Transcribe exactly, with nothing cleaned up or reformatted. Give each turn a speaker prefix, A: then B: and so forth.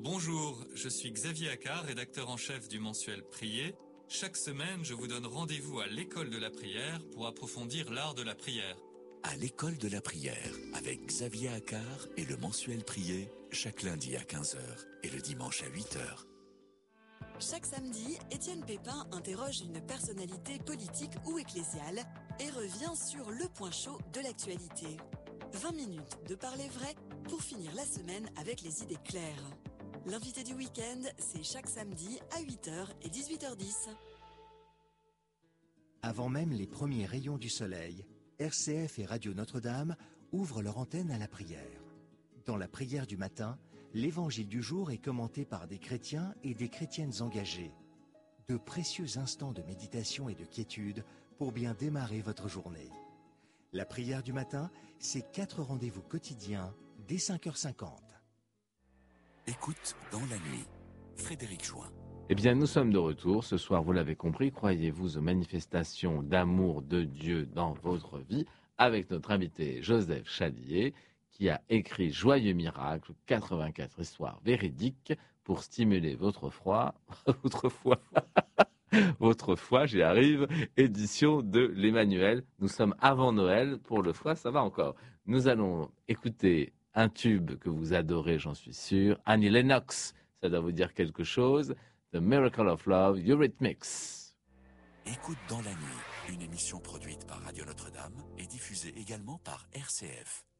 A: Bonjour, je suis Xavier Accard, rédacteur en chef du mensuel Prier. Chaque semaine, je vous donne rendez-vous à l'école de la prière pour approfondir l'art de la prière.
B: À l'école de la prière, avec Xavier Accard et le mensuel Prier, chaque lundi à quinze heures et le dimanche à huit heures.
C: Chaque samedi, Étienne Pépin interroge une personnalité politique ou ecclésiale et revient sur le point chaud de l'actualité. vingt minutes de parler vrai pour finir la semaine avec les idées claires. L'invité du week-end, c'est chaque samedi à huit heures et dix-huit heures dix.
D: Avant même les premiers rayons du soleil, R C F et Radio Notre-Dame ouvrent leur antenne à la prière. Dans la prière du matin, l'évangile du jour est commenté par des chrétiens et des chrétiennes engagées. De précieux instants de méditation et de quiétude pour bien démarrer votre journée. La prière du matin, c'est quatre rendez-vous quotidiens dès cinq heures cinquante.
B: Écoute dans la nuit. Frédéric Join.
E: Eh bien, nous sommes de retour. Ce soir, vous l'avez compris, croyez-vous aux manifestations d'amour de Dieu dans votre vie avec notre invité Joseph Chadier qui a écrit Joyeux miracle, quatre-vingt-quatre histoires véridiques pour stimuler votre foi, votre foi, votre foi, j'y arrive, édition de l'Emmanuel. Nous sommes avant Noël, pour le foie, ça va encore. Nous allons écouter un tube que vous adorez, j'en suis sûr, Annie Lennox, ça doit vous dire quelque chose, The Miracle of Love, Eurythmics.
B: Écoute dans la nuit, une émission produite par Radio Notre-Dame et diffusée également par R C F.